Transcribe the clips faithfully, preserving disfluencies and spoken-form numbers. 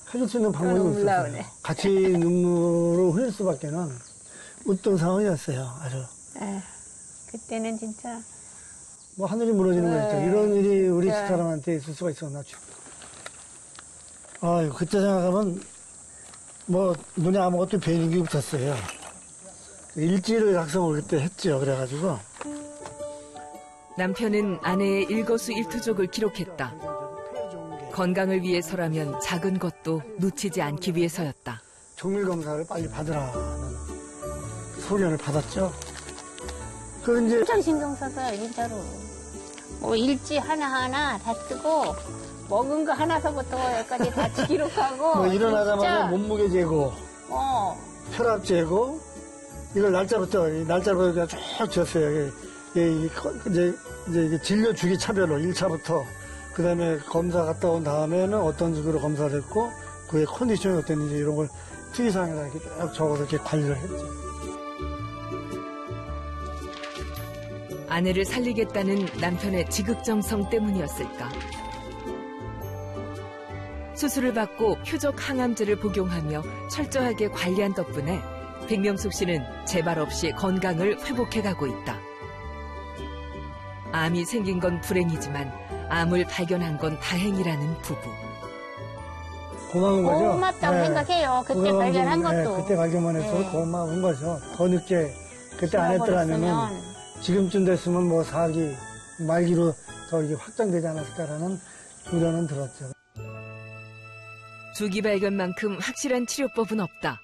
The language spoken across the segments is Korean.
해줄 수 있는 방법이 없었어요. 올라오네. 같이 눈물을 흘릴 수밖에는 어떤 상황이었어요. 아주. 에, 그때는 진짜 뭐 하늘이 무너지는 네, 거였죠. 이런 일이 우리 진짜. 집사람한테 있을 수가 있었나. 아유, 그때 생각하면 뭐 눈에 아무것도 베이는 게 없었어요. 일지를 작성을 그때 했죠. 그래가지고. 남편은 아내의 일거수일투족을 기록했다. 건강을 위해서라면 작은 것도 놓치지 않기 위해서였다. 정밀 검사를 빨리 받으라는 소견을 받았죠. 그 이제 엄청 신경 써서 진짜로 뭐 일지 하나하나 다 쓰고 먹은 거 하나서부터 여기까지 다 기록하고 뭐 일어나자마자 진짜. 몸무게 재고, 어. 혈압 재고, 이걸 날짜부터 날짜로 쭉 졌어요. 이게 이제 이제 이게 진료 주기 차별로 일 차부터 그다음에 검사 갔다 온 다음에는 어떤 식으로 검사됐고 그의 컨디션이 어땠는지 이런 걸 특이사항에다 이렇게 쭉 적어서 이렇게 관리를 했죠. 아내를 살리겠다는 남편의 지극정성 때문이었을까. 수술을 받고 표적 항암제를 복용하며 철저하게 관리한 덕분에 백명숙 씨는 재발 없이 건강을 회복해가고 있다. 암이 생긴 건 불행이지만 암을 발견한 건 다행이라는 부부. 고마운 거죠. 고맙다고 네. 생각해요. 그때 그거 발견한 네, 것도. 그때 발견만 해서 네. 고마운 거죠. 더 늦게 그때 안 했더라면 잃어버렸으면. 지금쯤 됐으면 뭐 사기 말기로 더 이게 확장되지 않았을까라는 우려는 들었죠. 주기 발견만큼 확실한 치료법은 없다.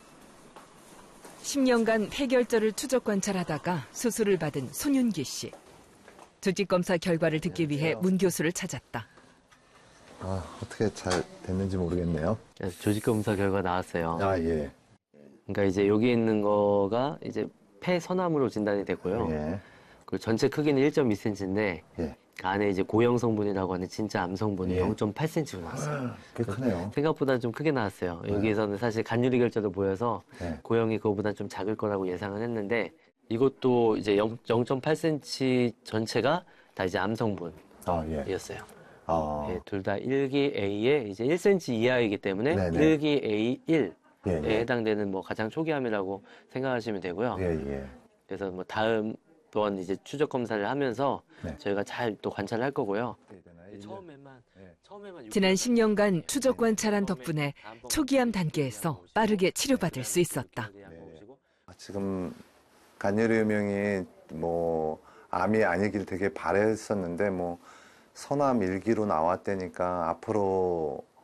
십 년간 폐결절을 추적 관찰하다가 수술을 받은 손윤기 씨. 조직검사 결과를 듣기 위해 문 교수를 찾았다. 아, 어떻게 잘 됐는지 모르겠네요. 조직검사 결과 나왔어요. 아, 예. 그러니까 이제 여기 있는 거가 이제 폐선암으로 진단이 됐고요. 예. 그리고 전체 크기는 일 점 이 센티미터인데 예. 안에 이제 고형 성분이라고 하는 진짜 암 성분이 예. 영 점 팔 센티미터로 나왔어요. 꽤 크네요. 생각보다 좀 크게 나왔어요. 네. 여기에서는 사실 간유리 결절도 보여서 네. 고형이 그거보다 좀 작을 거라고 예상을 했는데 이것도 이제 영 점 팔 센티미터 전체가 다 이제 암 성분이었어요. 아, 예. 아. 예, 둘 다 일기 A에 이제 일 센티미터 이하이기 때문에 네네. 일기 에이 일에 예, 예. 해당되는 뭐 가장 초기암이라고 생각하시면 되고요. 예, 예. 그래서 뭐 다음 번 이제 추적 검사를 하면서 네. 저희가 잘 또 관찰할 거고요. 처음에만 처음에만 지난 십 년간 추적 관찰한 덕분에 초기암 단계에서 빠르게 치료받을 수 있었다. 지금 간이류명이 뭐 암이 아니길 되게 바랬었는데 뭐 선암 일기로 나왔다니까 앞으로